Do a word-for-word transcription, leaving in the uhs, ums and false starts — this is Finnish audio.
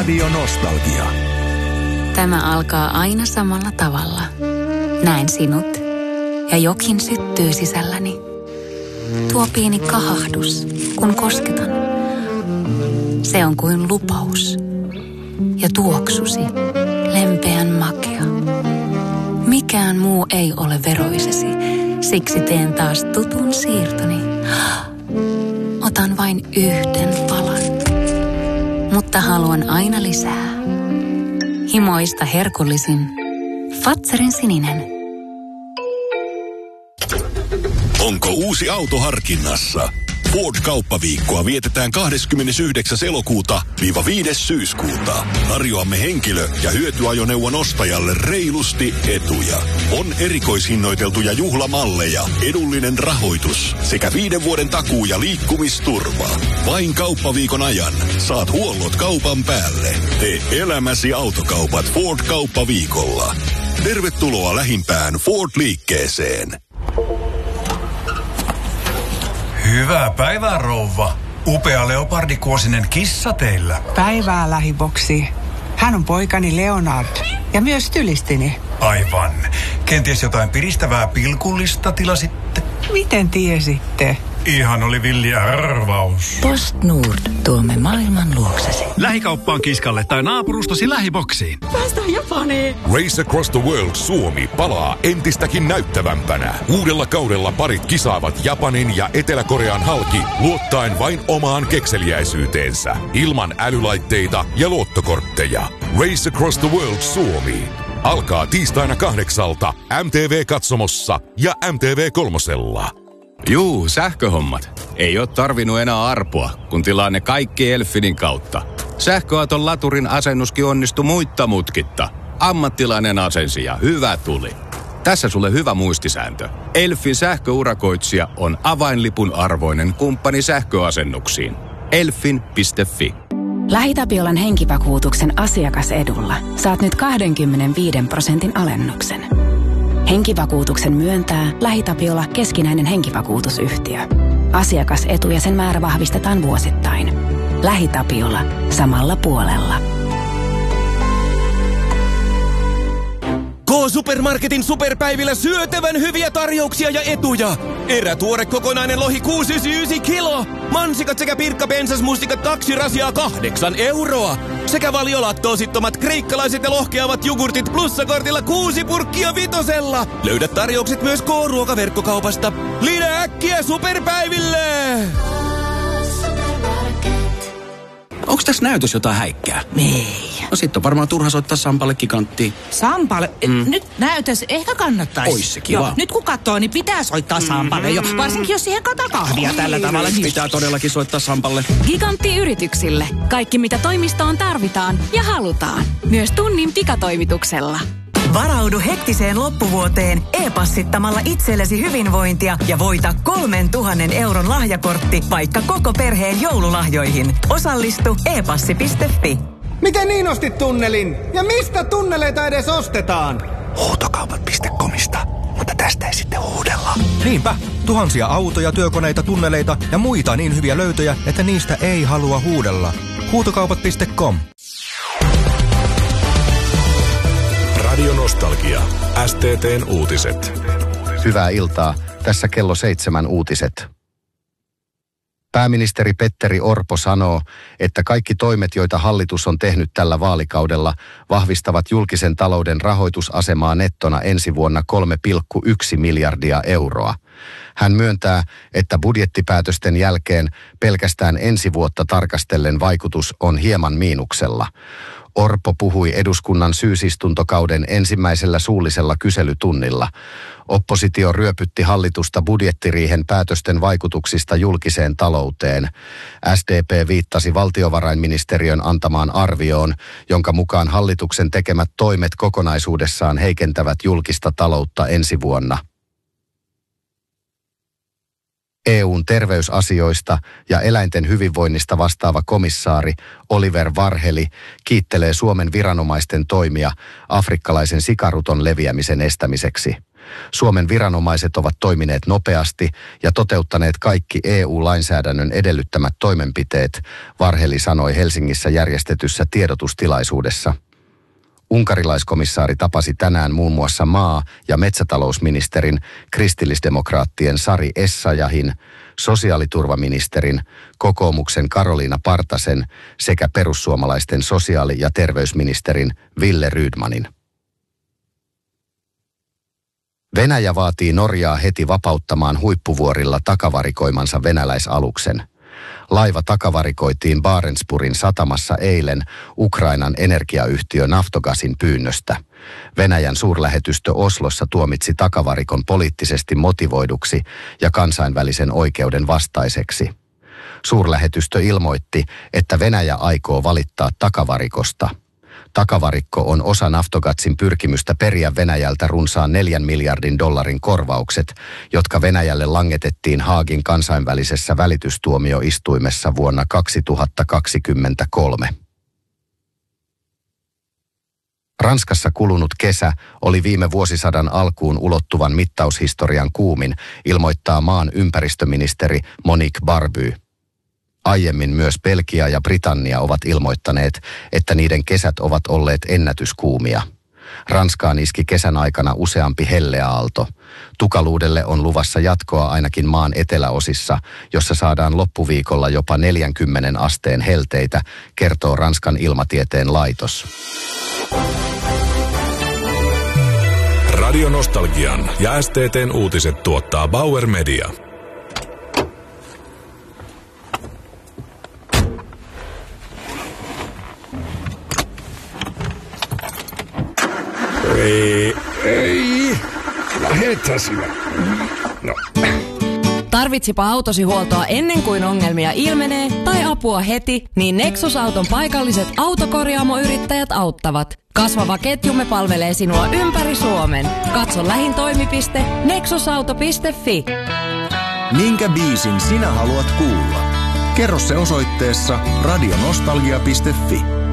Radio Nostalgia. Tämä alkaa aina samalla tavalla. Näen sinut ja jokin syttyy sisälläni. Tuo pieni kahahdus, kun kosketan. Se on kuin lupaus. Ja tuoksusi, lempeän makea. Mikään muu ei ole veroisesi, siksi teen taas tutun siirtoni. Otan vain yhden palan, mutta haluan aina lisää. Himoista herkullisin Fazerin sininen. Onko uusi auto harkinnassa? Ford-kauppaviikkoa vietetään kahdeskymmenesyhdeksäs elokuuta viiva viides syyskuuta. Tarjoamme henkilö- ja hyötyajoneuvon ostajalle reilusti etuja. On erikoishinnoiteltuja juhlamalleja, edullinen rahoitus sekä viiden vuoden takuu ja liikkumisturva. Vain kauppaviikon ajan saat huollot kaupan päälle. Tee elämäsi autokaupat Ford-kauppaviikolla. Tervetuloa lähimpään Ford-liikkeeseen. Hyvää päivää, rouva. Upea leopardikuosinen kissa teillä. Päivää, lähiboksi. Hän on poikani Leonard ja myös stylistini. Aivan. Kenties jotain piristävää pilkullista tilasitte? Miten tiesitte? Ihan oli villi arvaus. Post Nord, tuomme maailman luoksesi. Lähikauppaan kiskalle tai naapurustasi lähiboksiin. Päästään Japaniin. Race Across the World Suomi palaa entistäkin näyttävämpänä. Uudella kaudella parit kisaavat Japanin ja Etelä-Korean halki luottaen vain omaan kekseliäisyyteensä. Ilman älylaitteita ja luottokortteja. Race Across the World Suomi alkaa tiistaina kahdeksalta M T V-katsomossa ja M T V kolmosella. Juu, sähköhommat. Ei ole tarvinnut enää arpoa, kun tilaa ne kaikki Elfinin kautta. Sähköauton laturin asennuskin onnistui muitta mutkitta. Ammattilainen asensi ja hyvä tuli. Tässä sulle hyvä muistisääntö. Elfin sähköurakoitsija on avainlipun arvoinen kumppani sähköasennuksiin. elfin piste fi. LähiTapiolan henkivakuutuksen asiakasedulla saat nyt kaksikymmentäviisi prosentin alennuksen. Henkivakuutuksen myöntää LähiTapiola keskinäinen henkivakuutusyhtiö. Asiakasetu ja sen määrä vahvistetaan vuosittain. LähiTapiola samalla puolella. K-Supermarketin superpäivillä syötävän hyviä tarjouksia ja etuja. Erätuore kokonainen lohi kuusi yhdeksänkymmentäyhdeksän kilo. Mansikat sekä pirkkapensasmustikat kaksi rasiaa kahdeksan euroa. Sekä valiolaktosittomat kreikkalaiset ja lohkeavat jogurtit plussakortilla kuusi purkkia vitosella. Löydät tarjoukset myös K-ruokaverkkokaupasta. Liina äkkiä superpäiville! Onks tässä näytös jotain häikkää? Ei. No sit on varmaan turha soittaa Sampalle Giganttiin. Sampalle? Mm. Nyt näytös ehkä kannattaisi. Ois se kiva. Joo, nyt kun katsoo, niin pitää soittaa Sampalle jo. Varsinkin jos siihen kataa kahvia Oi, tällä tavalla. Niin pitää todellakin soittaa Sampalle. Gigantti yrityksille. Kaikki mitä toimistoon tarvitaan ja halutaan. Myös tunnin pikatoimituksella. Varaudu hektiseen loppuvuoteen e-passittamalla itsellesi hyvinvointia ja voita kolmen tuhannen euron lahjakortti vaikka koko perheen joululahjoihin. Osallistu e passi piste fi. Miten niin ostit tunnelin? Ja mistä tunneleita edes ostetaan? Huutokaupat piste comista, mutta tästä ei sitten huudella. Niinpä, tuhansia autoja, työkoneita, tunneleita ja muita niin hyviä löytöjä, että niistä ei halua huudella. Huutokaupat piste com. Radio Nostalgia. S T T:n uutiset. Hyvää iltaa. Tässä kello seitsemän uutiset. Pääministeri Petteri Orpo sanoo, että kaikki toimet, joita hallitus on tehnyt tällä vaalikaudella, vahvistavat julkisen talouden rahoitusasemaa nettona ensi vuonna kolme pilkku yksi miljardia euroa. Hän myöntää, että budjettipäätösten jälkeen pelkästään ensi vuotta tarkastellen vaikutus on hieman miinuksella. Orpo puhui eduskunnan syysistuntokauden ensimmäisellä suullisella kyselytunnilla. Oppositio ryöpytti hallitusta budjettiriihen päätösten vaikutuksista julkiseen talouteen. S D P viittasi valtiovarainministeriön antamaan arvioon, jonka mukaan hallituksen tekemät toimet kokonaisuudessaan heikentävät julkista taloutta ensi vuonna. E U:n terveysasioista ja eläinten hyvinvoinnista vastaava komissaari Oliver Varheli kiittelee Suomen viranomaisten toimia afrikkalaisen sikaruton leviämisen estämiseksi. Suomen viranomaiset ovat toimineet nopeasti ja toteuttaneet kaikki E U-lainsäädännön edellyttämät toimenpiteet, Varheli sanoi Helsingissä järjestetyssä tiedotustilaisuudessa. Unkarilaiskomissaari tapasi tänään muun muassa maa- ja metsätalousministerin, kristillisdemokraattien Sari Essayahin, sosiaaliturvaministerin, kokoomuksen Karoliina Partasen sekä perussuomalaisten sosiaali- ja terveysministerin Ville Rydmanin. Venäjä vaatii Norjaa heti vapauttamaan huippuvuorilla takavarikoimansa venäläisaluksen. Laiva takavarikoitiin Barentsburin satamassa eilen Ukrainan energiayhtiö Naftogasin pyynnöstä. Venäjän suurlähetystö Oslossa tuomitsi takavarikon poliittisesti motivoiduksi ja kansainvälisen oikeuden vastaiseksi. Suurlähetystö ilmoitti, että Venäjä aikoo valittaa takavarikosta. Takavarikko on osa Naftogatsin pyrkimystä periä Venäjältä runsaan neljän miljardin dollarin korvaukset, jotka Venäjälle langetettiin Haagin kansainvälisessä välitystuomioistuimessa vuonna kaksituhattakaksikymmentäkolme. Ranskassa kulunut kesä oli viime vuosisadan alkuun ulottuvan mittaushistorian kuumin, ilmoittaa maan ympäristöministeri Monique Barbu. Aiemmin myös Belgia ja Britannia ovat ilmoittaneet, että niiden kesät ovat olleet ennätyskuumia. Ranskaan iski kesän aikana useampi helleaalto. Tukaluudelle on luvassa jatkoa ainakin maan eteläosissa, jossa saadaan loppuviikolla jopa neljänkymmenen asteen helteitä, kertoo Ranskan ilmatieteen laitos. Radio Nostalgian ja S T T:n uutiset tuottaa Bauer Media. Ei, ei. Lähetään sinä. No. Tarvitsipa autosi huoltoa ennen kuin ongelmia ilmenee tai apua heti, niin Nexus-auton paikalliset autokorjaamoyrittäjät auttavat. Kasvava ketjumme palvelee sinua ympäri Suomen. Katso lähin toimipiste nexusauto piste fi. Minkä biisin sinä haluat kuulla? Kerro se osoitteessa radionostalgia piste fi.